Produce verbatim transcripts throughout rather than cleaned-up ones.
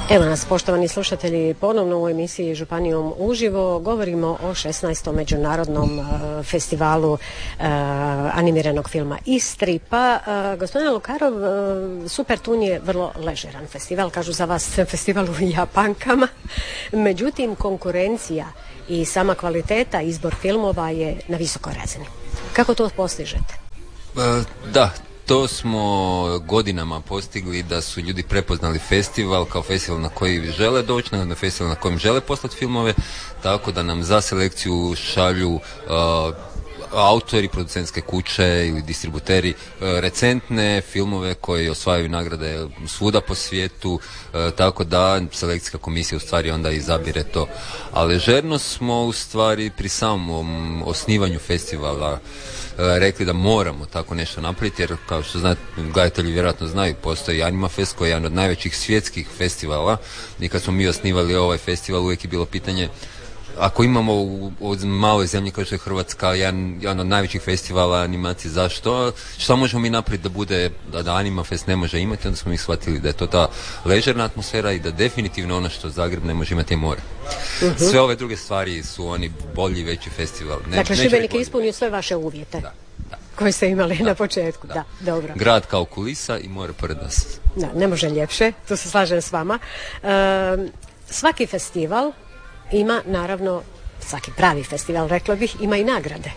Evo nas, poštovani slušatelji, ponovno u emisiji Županijom uživo. Govorimo o šesnaestom međunarodnom uh, festivalu uh, animiranog filma i stripa. Uh, gospodine Lukarov, uh, Super Tun je vrlo ležeran festival, kažu za vas festival u Japankama. Međutim, konkurencija i sama kvaliteta, izbor filmova je na visokoj razini. Kako to postižete? Uh, da, to smo godinama postigli, da su ljudi prepoznali festival kao festival na koji žele doći, na festival na kojem žele poslati filmove, tako da nam za selekciju šalju uh, autori, producentske kuće ili distributeri uh, recentne filmove koji osvajaju nagrade svuda po svijetu, uh, tako da selekcijska komisija u stvari onda izabire to. A ležerno smo u stvari pri samom osnivanju festivala rekli da moramo tako nešto napraviti, jer kao što znate, gledatelji vjerojatno znaju, postoji Animafest koji je jedan od najvećih svjetskih festivala i kad smo mi osnivali ovaj festival uvijek je bilo pitanje, ako imamo u, u maloj zemlji kao što je Hrvatska jedan, jedan od najvećih festivala animacije, zašto? Šta možemo mi napraviti da bude, da, da Animafest ne može imati? Onda smo mi shvatili da je to ta ležerna atmosfera i da definitivno ono što Zagreb ne može imati je more. Uh-huh. Sve ove druge stvari su oni bolji, veći festival. Ne, dakle, Šibenik je ispunio sve vaše uvjete. Da. Da. Koje ste imali da. na početku. Da. Da, dobro. Grad kao kulisa i more pored nas. Da, ne može ljepše, tu se slažem s vama. E, svaki festival ima, naravno, svaki pravi festival, rekla bih, ima i nagrade.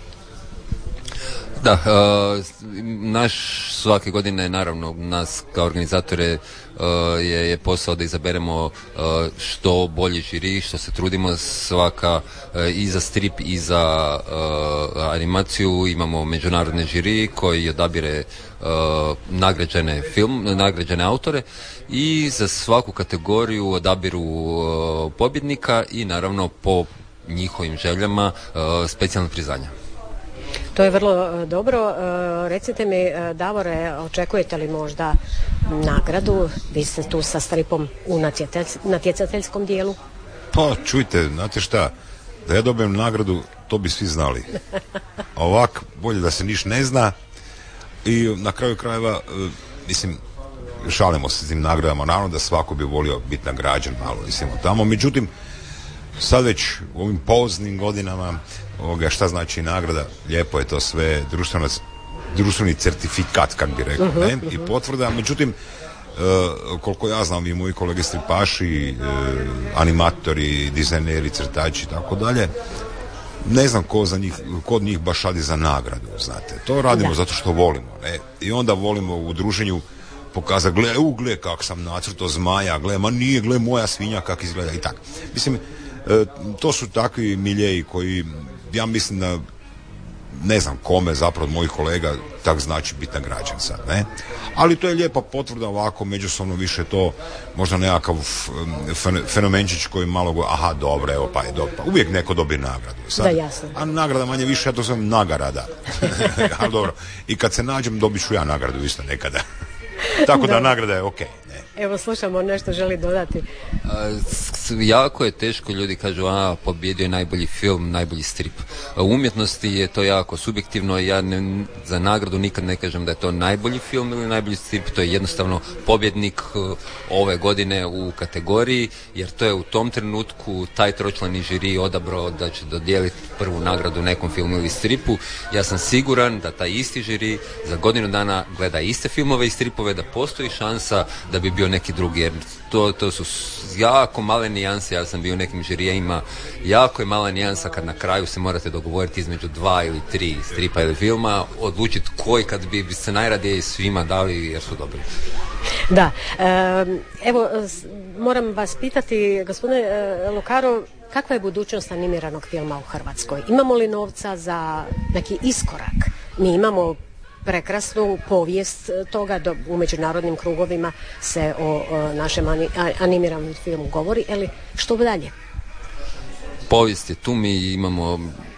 Da, uh, naš svake godine, naravno, nas kao organizatore uh, je, je posao da izaberemo uh, što bolji žiri, što se trudimo svaka uh, i za strip i za uh, animaciju. Imamo međunarodne žiri koji odabire uh, nagrađene film, nagrađene autore i za svaku kategoriju odabiru uh, pobjednika i naravno po njihovim željama uh, specijalne priznanja. To je vrlo dobro. Recite mi, Davore, očekujete li možda nagradu? Vi ste tu sa stripom u natjecateljskom dijelu. Pa, čujte, znate šta, da ja dobijem nagradu, to bi svi znali. A ovak, bolje da se niš ne zna i na kraju krajeva, mislim, šalimo se s tim nagradama, naravno da svako bi volio biti nagrađen malo, mislim, tamo, međutim, sad već u ovim poznim godinama ovoga, šta znači nagrada, lijepo je to sve, društveno, društveni certifikat, kak bi rekao, uh-huh, ne? Uh-huh. I potvrda, međutim, uh, koliko ja znam i moji kolege stripaši, uh, animatori, dizajneri, crtači i tako dalje, ne znam ko za njih, ko od njih baš šalje za nagradu, znate. To radimo da. Zato što volimo, ne? I onda volimo u druženju pokazati, gle, u, gle, kak sam nacrtao zmaja, gle, ma nije, gle, moja svinja kak izgleda i tako. Mislim, uh, to su takvi miljeji koji, ja mislim da ne znam kome zapravo od mojih kolega tak znači biti nagrađen sad, ne? Ali to je lijepa potvrda ovako, međusobno više to možda nekakav fenomenčić koji malo go, aha, dobro, evo pa je dobro, pa uvijek neko dobije nagradu. Sad, da, jasno. A nagrada manje više, ja to sam nagarada. Ali dobro, i kad se nađem dobit ću ja nagradu isto nekada. Tako da nagrada je okej. Okay. Evo, slušamo, nešto želi dodati. A, jako je teško, ljudi kažu, a, pobjedio je najbolji film, najbolji strip. A, u umjetnosti je to jako subjektivno, ja ne, za nagradu nikad ne kažem da je to najbolji film ili najbolji strip, to je jednostavno pobjednik uh, ove godine u kategoriji, jer to je u tom trenutku taj tročlani žiri odabrao da će dodijeliti prvu nagradu nekom filmu ili stripu. Ja sam siguran da taj isti žiri za godinu dana gleda iste filmove i stripove, da postoji šansa da bi bio neki drugi, jer to, to su jako male nijanse. Ja sam bio u nekim žirijima, jako je mala nijansa kad na kraju se morate dogovoriti između dva ili tri stripa ili filma, odlučiti koji kad bi, bi se najradije svima dali jer su dobri. Da, evo, moram vas pitati, gospodine Lukarov, kakva je budućnost animiranog filma u Hrvatskoj? Imamo li novca za neki iskorak? Mi imamo prekrasnu povijest toga, do, u međunarodnim krugovima se o, o našem ani, animiranom filmu govori, ali što dalje? Povijest je tu, mi imamo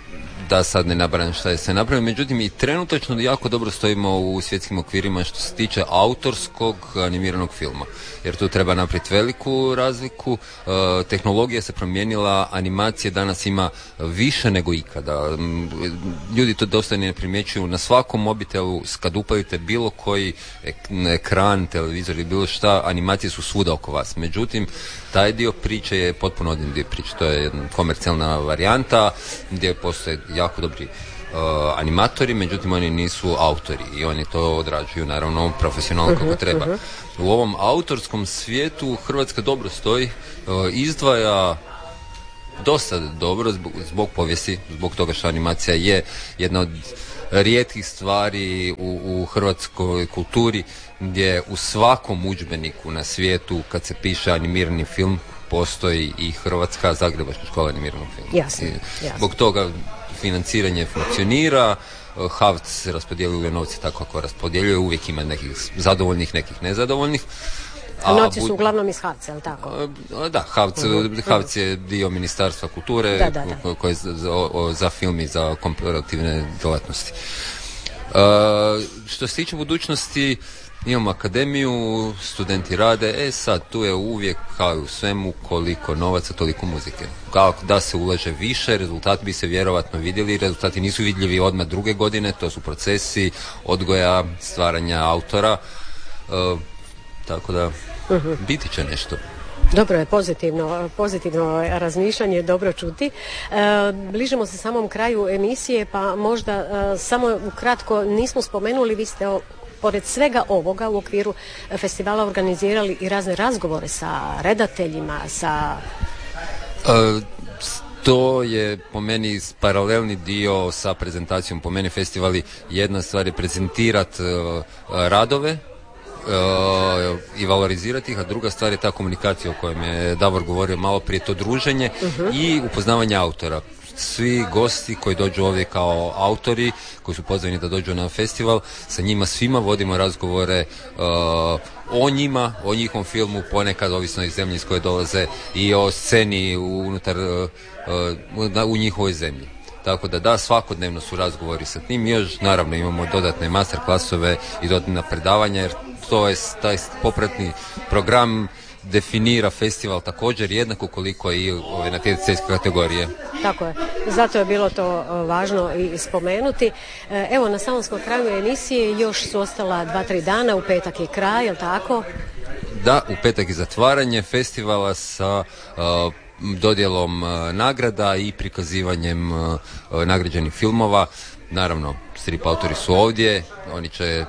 da sad ne nabrajam šta je sve napravljeno. Međutim, i trenutačno jako dobro stojimo u svjetskim okvirima što se tiče autorskog animiranog filma. Jer tu treba napraviti veliku razliku. E, tehnologija se promijenila, animacije danas ima više nego ikada. Ljudi to dosta ne primjećuju. Na svakom mobitelu, kad upalite bilo koji ekran, televizor ili bilo šta, animacije su svuda oko vas. Međutim, taj dio priče je potpuno odin dio priče. To je jedna komercijalna varijanta gdje postoje jako dobri uh, animatori, međutim oni nisu autori i oni to odrađuju naravno profesionalno kako treba. U ovom autorskom svijetu Hrvatska dobro stoji, uh, izdvaja dosta dobro zbog, zbog povijesti, zbog toga što animacija je jedna od rijetkih stvari u, u hrvatskoj kulturi gdje u svakom udžbeniku na svijetu kad se piše animirani film postoji i Hrvatska Zagrebačka škola animiranog filma. Jasno, jasno. Zbog toga financiranje funkcionira, H A V C se raspodjeljuje novce tako kako raspodjeljuje, uvijek ima nekih zadovoljnih, nekih nezadovoljnih. A novci su uglavnom iz H A V C, je li tako? Da, H A V C, uh-huh. H A V C je dio Ministarstva kulture da, da, da. koje je za, za, za film i za komparativne djelatnosti. Uh, što se tiče budućnosti, imamo akademiju, studenti rade, e sad tu je uvijek kao i u svemu koliko novaca, toliko muzike. Kao da se ulaže više, rezultati bi se vjerovatno vidjeli, rezultati nisu vidljivi odmah druge godine, to su procesi odgoja, stvaranja autora, uh, tako da uh-huh. biti će nešto. Dobro je, pozitivno, pozitivno razmišljanje, dobro čuti. E, bližimo se samom kraju emisije, pa možda e, samo ukratko nismo spomenuli, vi ste o, pored svega ovoga u okviru festivala organizirali i razne razgovore sa redateljima, sa... E, to je po meni paralelni dio sa prezentacijom. Po meni festivali jedna stvar je prezentirati e, radove, Uh, i valorizirati ih, a druga stvar je ta komunikacija o kojem je Davor govorio malo prije, to druženje uh-huh. i upoznavanje autora. Svi gosti koji dođu ovdje kao autori, koji su pozvani da dođu na festival, sa njima svima vodimo razgovore uh, o njima, o njihovom filmu, ponekad ovisno iz zemlje iz koje dolaze, i o sceni unutar uh, uh, u njihovoj zemlji. Tako da da, svakodnevno su razgovori sa tim. Još naravno imamo dodatne master klasove i dodatna predavanja, jer to je taj popratni program definira festival također jednako koliko i ove natjecateljske kategorije. Tako je. Zato je bilo to važno i spomenuti. Evo, na samom smo kraju emisije, još su ostala dva, tri dana, u petak je kraj, je li tako? Da, u petak je zatvaranje festivala sa uh, dodjelom uh, nagrada i prikazivanjem uh, nagrađenih filmova. Naravno, strip autori su ovdje, oni će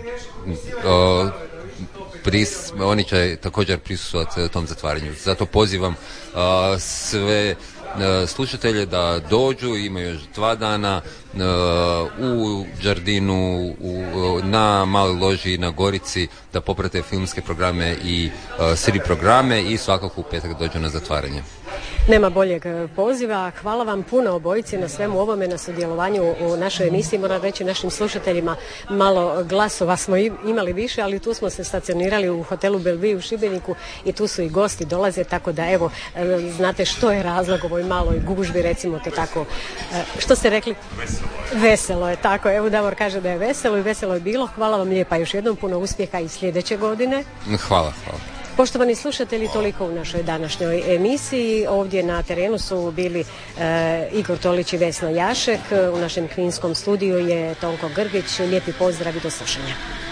uh, pris, oni će također prisustvovati tom zatvaranju. Zato pozivam uh, sve uh, slušatelje da dođu, imaju još dva dana uh, u Đardinu, u, na Maloj loži, na Gorici, da poprate filmske programe i uh, sri programe i svakako u petak dođu na zatvaranje. Nema boljeg poziva. Hvala vam puno obojici na svemu ovome, na sudjelovanju u našoj emisiji. Moram reći našim slušateljima, malo glasova smo imali više, ali tu smo se stacionirali u hotelu Bellevue u Šibeniku i tu su i gosti dolaze, tako da evo, znate što je razlog ovoj maloj gužbi, recimo to tako. Što ste rekli? Veselo je. Veselo je, tako. Evo Davor kaže da je veselo i veselo je bilo. Hvala vam lijepa, još jednom puno uspjeha i sljedeće godine. Hvala, hvala. Poštovani slušatelji, toliko u našoj današnjoj emisiji. Ovdje na terenu su bili e, Igor Tolić i Vesna Jašek. U našem kninskom studiju je Tonko Grgić. Lijepi pozdrav i do slušanja.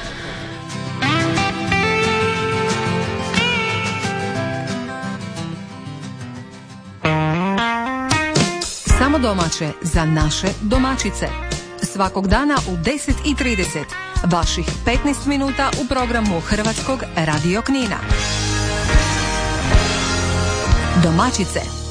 Samo domaće za naše domaćice. Svakog dana u deset i trideset. Vaših petnaest minuta u programu Hrvatskog radio Knina. Domaćice.